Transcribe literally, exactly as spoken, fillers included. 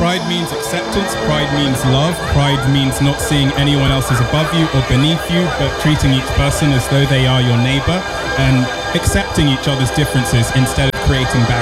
Pride means acceptance, pride means love, pride means not seeing anyone else as above you or beneath you, but treating each person as though they are your neighbor and accepting each other's differences instead of creating barriers.